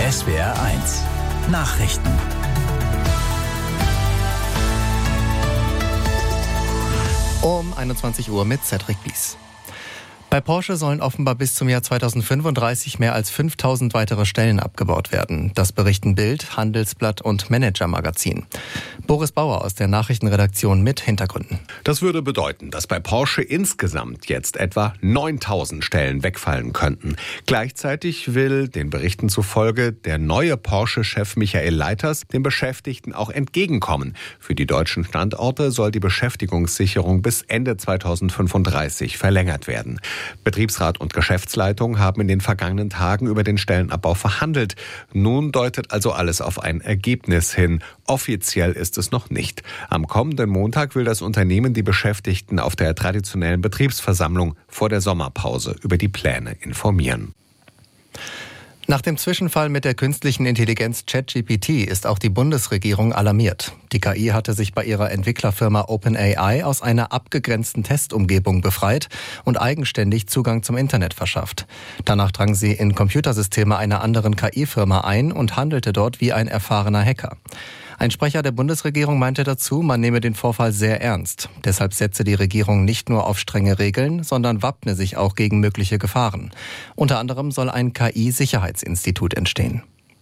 SWR1 Nachrichten. Um 21 Uhr mit Cedric Bies. Bei Porsche sollen offenbar bis zum Jahr 2035 mehr als 5000 weitere Stellen abgebaut werden. Das berichten Bild, Handelsblatt und Manager-Magazin. Boris Bauer aus der Nachrichtenredaktion mit Hintergründen. Das würde bedeuten, dass bei Porsche insgesamt jetzt etwa 9000 Stellen wegfallen könnten. Gleichzeitig will, den Berichten zufolge, der neue Porsche-Chef Michael Leiters den Beschäftigten auch entgegenkommen. Für die deutschen Standorte soll die Beschäftigungssicherung bis Ende 2035 verlängert werden. Betriebsrat und Geschäftsleitung haben in den vergangenen Tagen über den Stellenabbau verhandelt. Nun deutet also alles auf ein Ergebnis hin. Offiziell ist es noch nicht. Am kommenden Montag will das Unternehmen die Beschäftigten auf der traditionellen Betriebsversammlung vor der Sommerpause über die Pläne informieren. Nach dem Zwischenfall mit der künstlichen Intelligenz ChatGPT ist auch die Bundesregierung alarmiert. Die KI hatte sich bei ihrer Entwicklerfirma OpenAI aus einer abgegrenzten Testumgebung befreit und eigenständig Zugang zum Internet verschafft. Danach drang sie in Computersysteme einer anderen KI-Firma ein und handelte dort wie ein erfahrener Hacker. Ein Sprecher der Bundesregierung meinte dazu, man nehme den Vorfall sehr ernst. Deshalb setze die Regierung nicht nur auf strenge Regeln, sondern wappne sich auch gegen mögliche Gefahren. Unter anderem soll ein KI-Sicherheitsinstitut entstehen.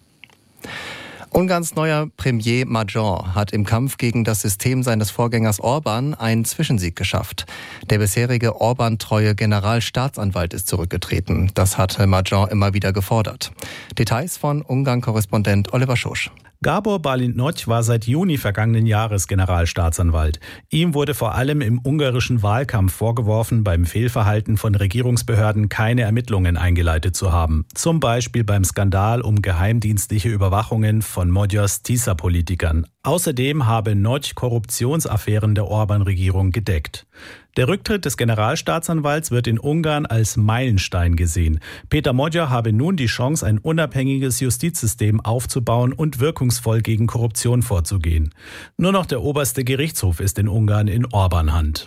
Ungarns neuer Premier Magyar hat im Kampf gegen das System seines Vorgängers Orban einen Zwischensieg geschafft. Der bisherige Orban-treue Generalstaatsanwalt ist zurückgetreten. Das hatte Magyar immer wieder gefordert. Details von Ungarn-Korrespondent Oliver Schosch. Gábor Bálint Nagy war seit Juni vergangenen Jahres Generalstaatsanwalt. Ihm wurde vor allem im ungarischen Wahlkampf vorgeworfen, beim Fehlverhalten von Regierungsbehörden keine Ermittlungen eingeleitet zu haben. Zum Beispiel beim Skandal um geheimdienstliche Überwachungen von Magyars Tisza-Politikern. Außerdem habe Nagy Korruptionsaffären der Orban-Regierung gedeckt. Der Rücktritt des Generalstaatsanwalts wird in Ungarn als Meilenstein gesehen. Péter Magyar habe nun die Chance, ein unabhängiges Justizsystem aufzubauen und wirkungsvoll gegen Korruption vorzugehen. Nur noch der oberste Gerichtshof ist in Ungarn in Orban-Hand.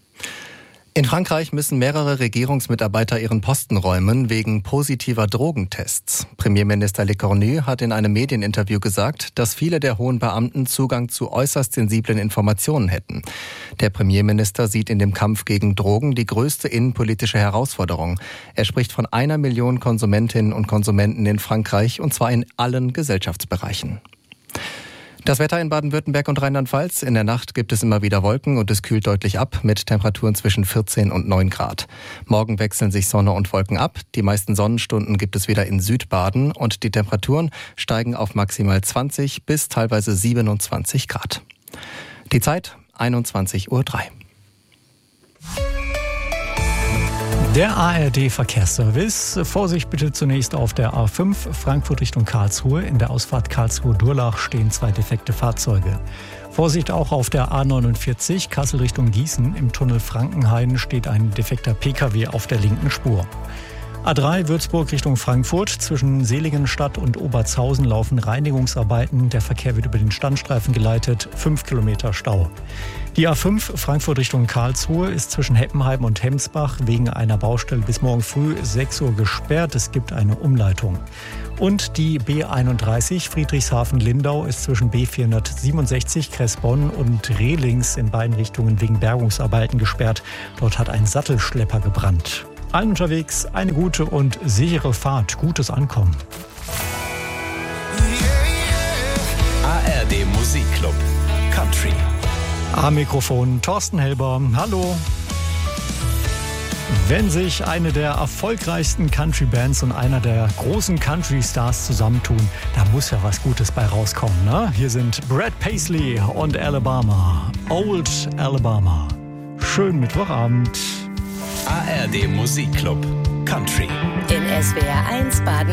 In Frankreich müssen mehrere Regierungsmitarbeiter ihren Posten räumen wegen positiver Drogentests. Premierminister Lecornu hat in einem Medieninterview gesagt, dass viele der hohen Beamten Zugang zu äußerst sensiblen Informationen hätten. Der Premierminister sieht in dem Kampf gegen Drogen die größte innenpolitische Herausforderung. Er spricht von 1 Million Konsumentinnen und Konsumenten in Frankreich, und zwar in allen Gesellschaftsbereichen. Das Wetter in Baden-Württemberg und Rheinland-Pfalz. In der Nacht gibt es immer wieder Wolken und es kühlt deutlich ab mit Temperaturen zwischen 14 und 9 Grad. Morgen wechseln sich Sonne und Wolken ab. Die meisten Sonnenstunden gibt es wieder in Südbaden und die Temperaturen steigen auf maximal 20 bis teilweise 27 Grad. Die Zeit 21:03 Uhr. Der ARD-Verkehrsservice. Vorsicht bitte zunächst auf der A5 Frankfurt Richtung Karlsruhe. In der Ausfahrt Karlsruhe-Durlach stehen 2 defekte Fahrzeuge. Vorsicht auch auf der A49 Kassel Richtung Gießen. Im Tunnel Frankenhain steht ein defekter Pkw auf der linken Spur. A3 Würzburg Richtung Frankfurt. Zwischen Seligenstadt und Obertshausen laufen Reinigungsarbeiten. Der Verkehr wird über den Standstreifen geleitet. 5 Kilometer Stau. Die A5 Frankfurt Richtung Karlsruhe ist zwischen Heppenheim und Hemsbach wegen einer Baustelle bis morgen früh 6 Uhr gesperrt. Es gibt eine Umleitung. Und die B31 Friedrichshafen-Lindau ist zwischen B467 Kressbonn und Rehlings in beiden Richtungen wegen Bergungsarbeiten gesperrt. Dort hat ein Sattelschlepper gebrannt. Allen unterwegs eine gute und sichere Fahrt, gutes Ankommen. ARD Musikclub Country. Am Mikrofon Thorsten Helber. Hallo. Wenn sich eine der erfolgreichsten Country-Bands und einer der großen Country-Stars zusammentun, da muss ja was Gutes bei rauskommen, ne? Hier sind Brad Paisley und Alabama. Old Alabama. Schönen Mittwochabend. ARD Musikclub Country. In SWR1 Baden.